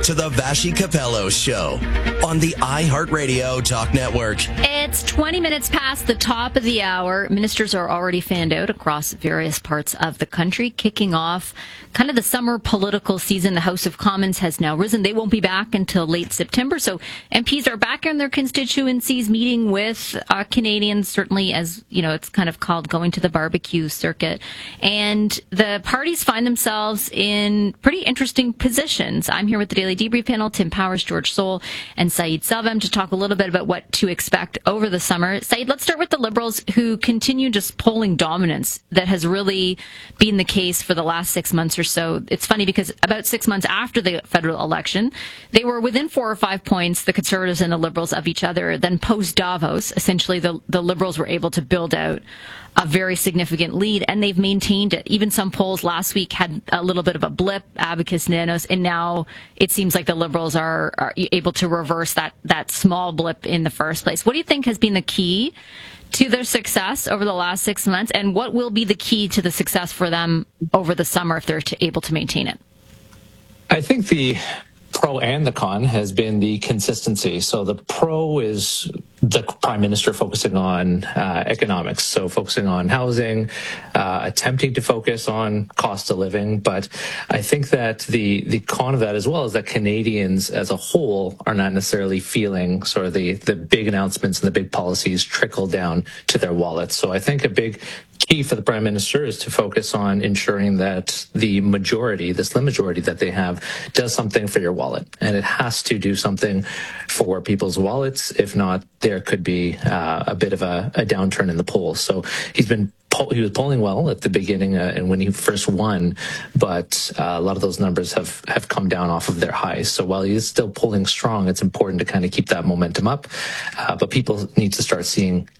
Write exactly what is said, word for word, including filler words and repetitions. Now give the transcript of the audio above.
to the Vashi Capello Show on the iHeartRadio Talk Network. It's twenty minutes past the top of the hour. Ministers are already fanned out across various parts of the country, kicking off kind of the summer political season. The House of Commons has now risen. They won't be back until late September. So M Ps are back in their constituencies, meeting with uh, Canadians, certainly as, you know, it's kind of called going to the barbecue circuit. And the parties find themselves in pretty interesting positions. I'm here with the Daily Debrief panel, Tim Powers, George Soul, and Saeed Salvem to talk a little bit about what to expect over the summer. Saeed, let's start with the Liberals, who continue just polling dominance that has really been the case for the last six months or so. It's funny because about six months after the federal election, they were within four or five points, the Conservatives and the Liberals, of each other. Then post-Davos, essentially the, the Liberals were able to build out a very significant lead, and they've maintained it. Even some polls last week had a little bit of a blip, Abacus, Nanos, and now it seems like the Liberals are, are able to reverse that, that small blip in the first place. What do you think has been the key to their success over the last six months, and what will be the key to the success for them over the summer if they're to, able to maintain it? I think the pro and the con has been the consistency. So the pro is the prime minister focusing on uh, economics, so focusing on housing, uh, attempting to focus on cost of living. But I think that the the con of that as well is that Canadians as a whole are not necessarily feeling sort of the, the big announcements and the big policies trickle down to their wallets. So I think a big key for the prime minister is to focus on ensuring that the majority, the slim majority that they have, does something for your wallet. And it has to do something for people's wallets. If not, there could be uh, a bit of a, a downturn in the polls. So he's been he was polling well at the beginning uh, and when he first won, but uh, a lot of those numbers have, have come down off of their highs. So while he is still polling strong, it's important to kind of keep that momentum up. Uh, but people need to start seeing